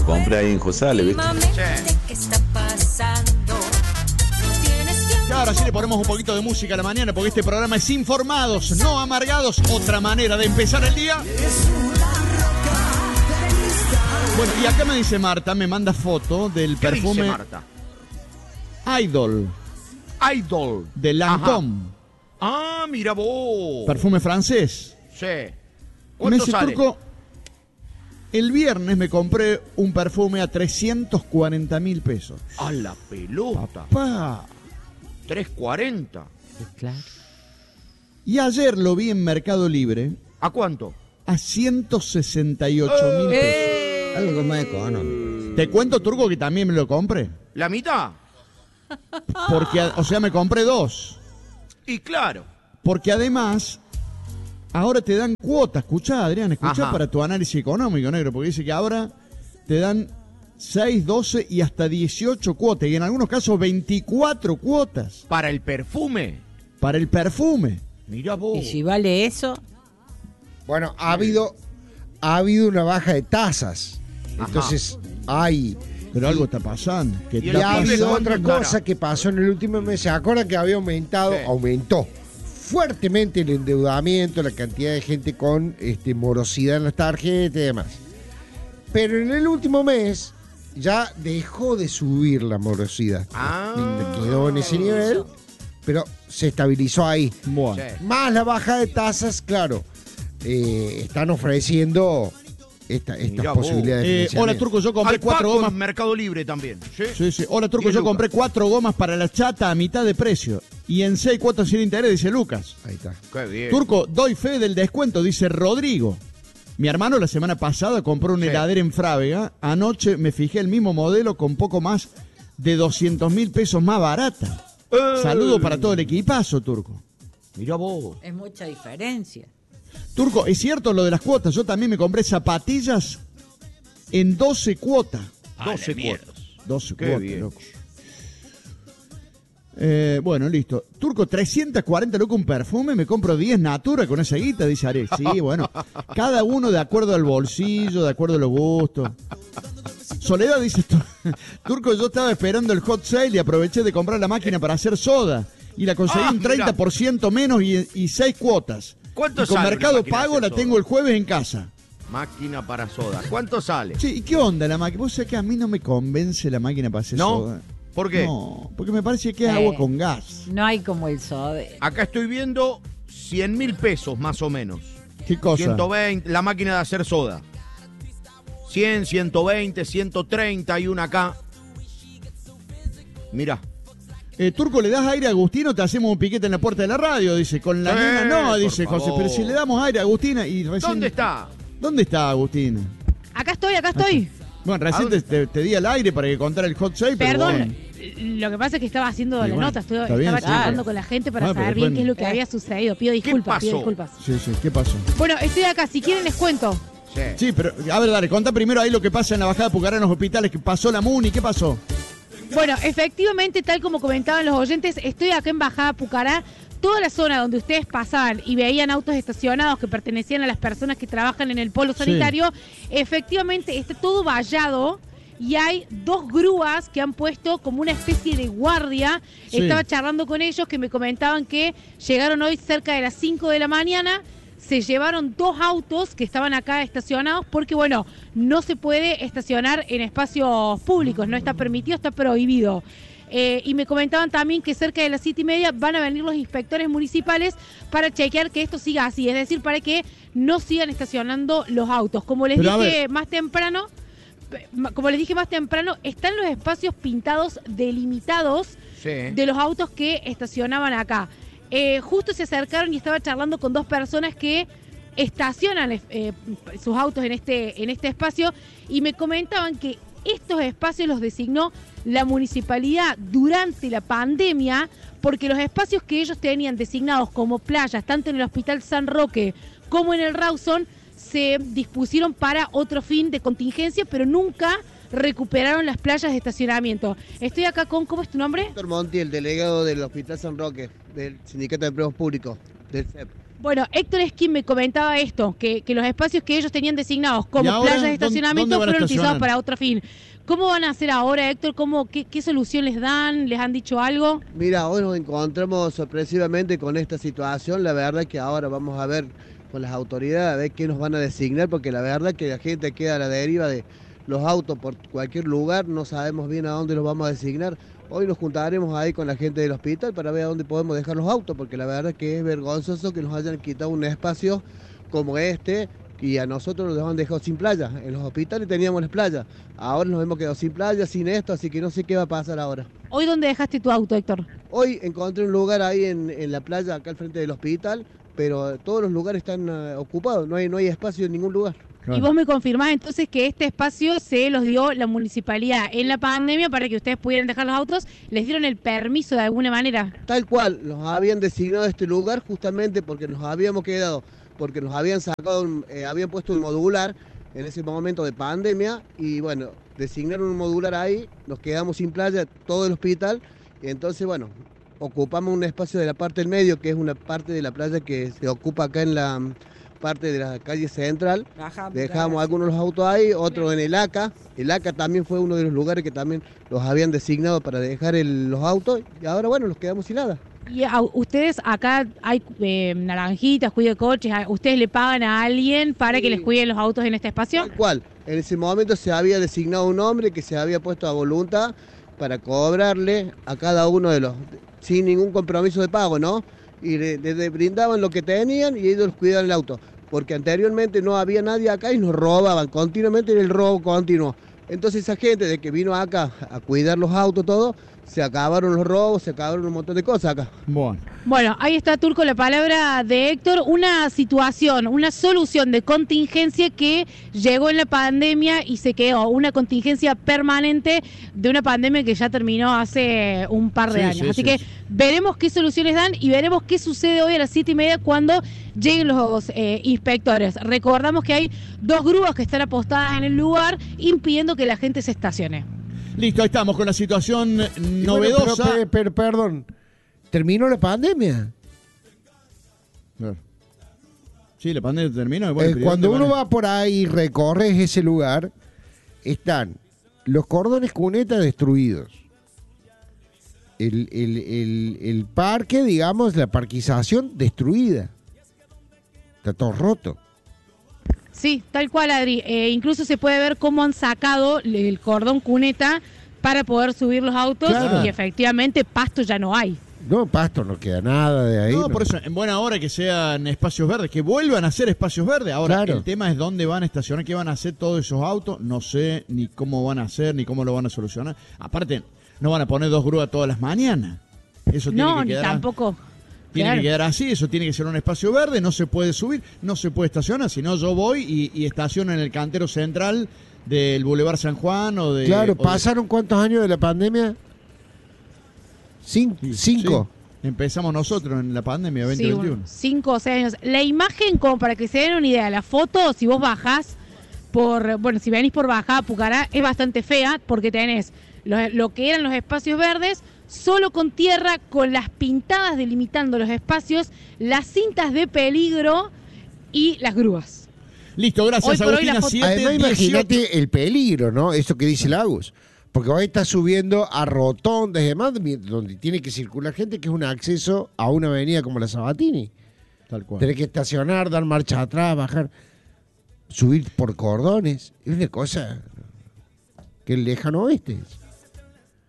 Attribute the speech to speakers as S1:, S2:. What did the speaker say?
S1: compré ahí en Josale, ¿viste?
S2: ¿Qué está pasando?
S3: Y ahora sí le ponemos un poquito de música a la mañana porque este programa es Informados, no Amargados. Otra manera de empezar el día. Bueno, y acá me dice Marta, me manda foto del perfume
S4: dice Marta?
S3: Idol
S4: Idol.
S3: de Lancôme.
S4: Ah, mira vos.
S3: Perfume francés.
S4: Sí.
S3: Me
S4: ¿Cuánto
S3: dice
S4: sale?
S3: Turco, el viernes me compré un perfume a 340.000 pesos.
S4: A la pelota.
S3: Pa.
S4: 3.40.
S5: Claro.
S3: Y ayer lo vi en Mercado Libre
S4: ¿A cuánto?
S3: a 168.000 pesos.
S6: Algo más económico.
S3: Te cuento, Turco, que también me lo compré.
S4: ¿La mitad?
S3: Porque, o sea, me compré dos.
S4: Y claro.
S3: Porque además, ahora te dan cuotas. Escuchá, Adrián, escuchá
S4: Ajá.
S3: para tu análisis económico, negro. Porque dice que ahora te dan 6, 12 y hasta 18 cuotas. Y en algunos casos 24 cuotas
S4: Para el perfume.
S3: para el perfume.
S4: Mira vos.
S5: Y si vale eso,
S6: Bueno, ha habido una baja de tasas. Entonces, hay...
S3: Pero algo está pasando. Que
S4: Y
S6: Y
S4: el
S3: está
S6: ha
S4: pibe,
S6: habido
S3: pasando.
S6: otra
S4: ¿cuánto
S6: cosa que pasó en el último mes. ¿Se acuerdan que había aumentó fuertemente el endeudamiento, la cantidad de gente con morosidad en las tarjetas y demás? Pero en el último mes ya dejó de subir la morosidad. Quedó en ese nivel, pero se estabilizó ahí.
S3: Bueno.
S4: Sí.
S6: Más la baja de tasas, claro, están ofreciendo estas
S4: Mirá vos.
S6: posibilidades de
S3: Hola,
S6: financiamiento.
S3: Turco, yo compré
S4: Al
S3: 4
S4: Paco
S3: gomas.
S4: en Mercado Libre también. Sí.
S3: Sí, sí. Hola, Turco,
S4: 10
S3: yo
S4: lucas.
S3: compré 4 gomas para la chata a mitad de precio. Y en 6 cuotas sin interés, dice Lucas.
S6: Ahí está.
S4: Qué bien.
S3: Turco, doy fe del descuento, dice Rodrigo. Mi hermano la semana pasada compró una
S4: Sí.
S3: heladera en Frávega. Anoche me fijé el mismo modelo con poco más de 200.000 pesos más barata. Saludo para todo el equipazo, Turco.
S4: Mira vos.
S5: es mucha diferencia.
S3: Turco, es cierto lo de las cuotas. Yo también me compré zapatillas en 12 cuotas.
S4: 12 cuotas.
S3: 12
S4: Qué
S3: cuotas,
S4: bien.
S3: loco. Bueno, listo. Turco, 340 loco un perfume, me compro 10 Natura con esa guita, dice Ariel. Sí, bueno, cada uno de acuerdo al bolsillo, de acuerdo a los gustos. Soledad dice, Turco, yo estaba esperando el hot sale y aproveché de comprar la máquina para hacer soda. Y la conseguí un
S4: mirá.
S3: 30% menos y 6 cuotas.
S4: ¿Cuánto
S3: y con
S4: sale una
S3: Mercado
S4: máquina de
S3: Pago
S4: hacer
S3: la
S4: soda?
S3: tengo el jueves en casa.
S4: Máquina para soda. ¿Cuánto sale?
S3: Sí, ¿y qué onda la máquina? Vos sabés que a mí no me convence la máquina para hacer
S4: ¿No?
S3: soda.
S4: ¿Por qué?
S3: No, porque me parece que es agua con gas.
S5: No hay como el sode.
S4: Acá estoy viendo 100.000 pesos más o menos.
S3: ¿Qué cosa?
S4: 120, la máquina de hacer soda. 100, 120, 130 hay una acá. Mirá.
S3: Turco, ¿le das aire a Agustín o te hacemos un piquete en la puerta de la radio? Dice, con la nena no,
S4: por
S3: dice José,
S4: favor.
S3: pero si le damos aire a Agustina y recién...
S4: ¿Dónde está?
S3: ¿Dónde está Agustina?
S5: Acá estoy.
S3: Bueno,
S4: ¿A
S3: recién
S4: dónde
S3: te di al aire para que contara el hot sale, pero
S7: Perdón,
S3: bueno.
S7: lo que pasa es que estaba haciendo
S3: Y
S7: la
S3: bueno,
S7: nota,
S3: está
S7: estaba
S3: bien, sí.
S7: charlando con la gente para
S3: Ah, pero
S7: saber bien
S3: después-
S7: qué es lo que había sucedido. Pido disculpas,
S4: pasó?
S7: pido disculpas.
S3: Sí, sí, ¿qué pasó?
S7: Bueno, estoy acá, si quieren les cuento.
S4: Sí.
S3: Sí, pero, a ver, dale, contá primero ahí lo que pasa en la bajada de Pucará en los hospitales, que pasó la MUNI, ¿qué pasó?
S7: Bueno, efectivamente, tal como comentaban los oyentes, estoy acá en Bajada Pucará. Toda la zona donde ustedes pasaban y veían autos estacionados que pertenecían a las personas que trabajan en el polo
S3: Sí.
S7: sanitario, efectivamente está todo vallado y hay 2 grúas que han puesto como una especie de guardia.
S3: Sí.
S7: Estaba charlando con ellos que me comentaban que llegaron hoy cerca de las 5 de la mañana. Se llevaron 2 autos que estaban acá estacionados porque, bueno, no se puede estacionar en espacios públicos, no está permitido, está prohibido. Y me comentaban también que cerca de las 7:30 van a venir los inspectores municipales para chequear que esto siga así, es decir, para que no sigan estacionando los autos. Como les
S3: Pero, a
S7: dije más temprano, están los espacios pintados delimitados
S4: Sí.
S7: de los autos que estacionaban acá. Justo se acercaron y estaba charlando con 2 personas que estacionan sus autos en este espacio y me comentaban que estos espacios los designó la municipalidad durante la pandemia porque los espacios que ellos tenían designados como playas, tanto en el Hospital San Roque como en el Rawson, se dispusieron para otro fin de contingencia, pero nunca recuperaron las playas de estacionamiento. Estoy acá con, ¿cómo es tu nombre?
S8: Víctor Monti, el delegado del Hospital San Roque, del Sindicato de Empleados Públicos, del CEP.
S7: Bueno, Héctor es quien me comentaba esto, que los espacios que ellos tenían designados como
S3: ¿Y ahora
S7: playas de
S3: dónde
S7: estacionamiento
S3: van a
S7: fueron utilizados
S3: estacionar?
S7: para otro fin. ¿Cómo van a hacer ahora, Héctor? ¿Qué solución les dan? ¿Les han dicho algo?
S1: Mira, hoy nos encontramos sorpresivamente con esta situación. La verdad que ahora vamos a ver con las autoridades a ver qué nos van a designar, porque la verdad que la gente queda a la deriva de los autos por cualquier lugar, no sabemos bien a dónde los vamos a designar. Hoy nos juntaremos ahí con la gente del hospital para ver a dónde podemos dejar los autos, porque la verdad que es vergonzoso que nos hayan quitado un espacio como este y a nosotros nos han dejado sin playa. En los hospitales teníamos las playas, ahora nos hemos quedado sin playa, sin esto, así que no sé qué va a pasar ahora.
S7: ¿Hoy dónde dejaste tu auto, Héctor?
S1: Hoy encontré un lugar ahí en la playa, acá al frente del hospital, pero todos los lugares están ocupados, no hay espacio en ningún lugar.
S7: Y vos me confirmás entonces que este espacio se los dio la municipalidad en la pandemia para que ustedes pudieran dejar los autos. ¿Les dieron el permiso de alguna manera?
S1: Tal cual, nos habían designado este lugar justamente porque nos habíamos quedado, porque nos habían sacado, habían puesto un modular en ese momento de pandemia y bueno, designaron un modular ahí, nos quedamos sin playa, todo el hospital, y entonces bueno, ocupamos un espacio de la parte del medio, que es una parte de la playa que se ocupa acá en la parte de la calle central. Dejamos algunos de los autos ahí, otros en el ACA. El ACA también fue uno de los lugares que también los habían designado para dejar los autos y ahora bueno, nos quedamos sin nada.
S7: Y ustedes acá hay naranjitas, cuide de coches, ¿ustedes le pagan a alguien para que les cuiden los autos en este espacio?
S1: Tal cual, en ese momento se había designado un hombre que se había puesto a voluntad para cobrarle a cada uno de los, sin ningún compromiso de pago, ¿no? Y les brindaban lo que tenían y ellos cuidaban el auto, porque anteriormente no había nadie acá y nos robaban, continuamente era el robo continuo. Entonces esa gente de que vino acá a cuidar los autos, todo, se acabaron los robos, se acabaron un montón de cosas acá.
S7: Bueno, ahí está, Turco, la palabra de Héctor. Una situación, una solución de contingencia que llegó en la pandemia y se quedó. Una contingencia permanente de una pandemia que ya terminó hace un par de años. Así que veremos qué soluciones dan y veremos qué sucede hoy a las 7:30 cuando lleguen los inspectores. Recordamos que hay 2 grúas que están apostadas en el lugar impidiendo que la gente se estacione.
S3: Listo, ahí estamos con la situación novedosa.
S6: Bueno, pero perdón, ¿terminó la pandemia?
S3: Sí, la pandemia terminó. Bueno,
S6: cuando uno va por ahí y recorres ese lugar, están los cordones cuneta destruidos. El parque, digamos, la parquización destruida. Está todo roto.
S7: Sí, tal cual, Adri. Incluso se puede ver cómo han sacado el cordón cuneta para poder subir los autos y efectivamente pasto ya no hay.
S6: No, pasto, no queda nada de ahí.
S3: No, por eso, en buena hora que sean espacios verdes, que vuelvan a ser espacios verdes. Ahora, el tema es dónde van a estacionar, qué van a hacer todos esos autos. No sé ni cómo van a hacer, ni cómo lo van a solucionar. Aparte, no van a poner 2 grúas todas las mañanas. Eso tiene que quedar.
S7: No, ni tampoco.
S3: Tiene que quedar así, eso tiene que ser un espacio verde, no se puede subir, no se puede estacionar, si no yo voy y estaciono en el cantero central del Boulevard San Juan o de...
S6: Claro, ¿pasaron cuántos años de la pandemia? 5.
S3: Sí. Empezamos nosotros en la pandemia 2021.
S7: 5 o 6 años. La imagen, como para que se den una idea, la foto, si vos bajás si venís por Bajada Pucará, es bastante fea porque tenés lo que eran los espacios verdes, solo con tierra, con las pintadas delimitando los espacios, las cintas de peligro y las grúas.
S3: Listo, gracias, Agustina.
S6: Además, imagínate el peligro, ¿no? Eso que dice Lagos. Porque hoy está subiendo a rotondas y demás, donde tiene que circular gente, que es un acceso a una avenida como la Sabatini.
S3: Tal cual.
S6: Tenés que estacionar, dar marcha atrás, bajar, subir por cordones. Es una cosa que el lejano oeste.